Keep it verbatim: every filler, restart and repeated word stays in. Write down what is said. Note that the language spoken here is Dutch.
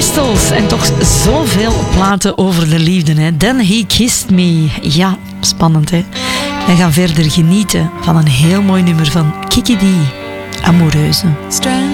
Crystals en toch zoveel platen over de liefde. Hè. Then He Kissed Me. Ja, spannend hè. Wij gaan verder genieten van een heel mooi nummer van Kiki Dee, Amoureuze.